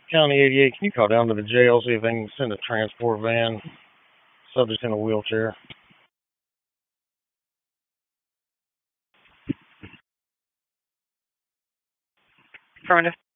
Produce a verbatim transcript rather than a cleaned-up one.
County eighty-eight, can you call down to the jail, see if they can send a transport van, subject in a wheelchair? Affirmative.